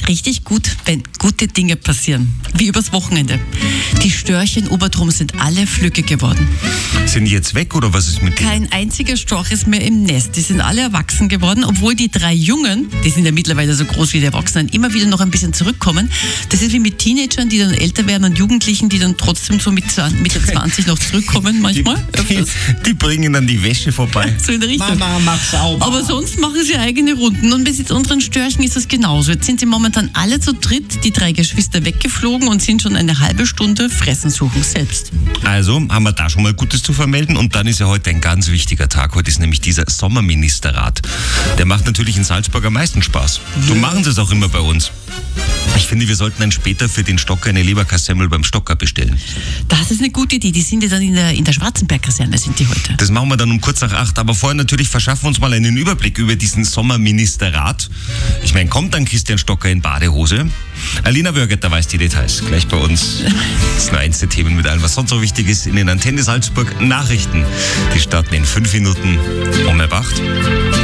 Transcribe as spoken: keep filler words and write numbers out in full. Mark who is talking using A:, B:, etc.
A: richtig gut, wenn gute Dinge passieren. Wie übers Wochenende. Die Störche in Obertrum sind alle flügge geworden.
B: Sind die jetzt weg oder was ist mit denen?
A: Kein einziger Storch ist mehr im Nest. Die sind alle erwachsen geworden, obwohl die drei Jungen, die sind ja mittlerweile so groß wie die Erwachsenen, immer wieder noch ein bisschen zurückkommen. Das ist wie mit Teenagern, die dann älter werden und Jugendlichen, die dann trotzdem so mit Mitte zwanzig noch zurückkommen manchmal.
B: Die, die, die bringen dann die Wäsche vorbei.
A: So in der Richtung.
C: Mama, mach sauber.
A: Aber sonst machen sie eigene Runden. Und bis jetzt unseren Störchen ist es genauso. Jetzt sind sie momentan alle zu dritt, die drei Geschwister weggeflogen und sind schon eine halbe Stunde Fressen suchen selbst.
B: Also haben wir da schon mal Gutes zu vermelden und dann ist ja heute ein ganz wichtiger Tag. Heute ist nämlich dieser Sommerministerrat. Der macht natürlich in Salzburg am meisten Spaß. So machen sie es auch immer bei uns. Ich finde, wir sollten dann später für den Stocker eine Leberkassemmel beim Stocker bestellen.
A: Das ist eine gute Idee. Die sind ja dann in der, in der Schwarzenberg-Kaserne, sind die heute.
B: Das machen wir dann um kurz nach acht. Aber vorher natürlich verschaffen wir uns mal einen Überblick über diesen Sommerministerrat. Ich meine, kommt dann Christian Stocker in Badehose? Alina Wörgeter weiß die Details. Gleich bei uns. Das ist nur eins der Themen mit allem, was sonst so wichtig ist in den Antenne Salzburg Nachrichten. Die starten in fünf Minuten um halb acht.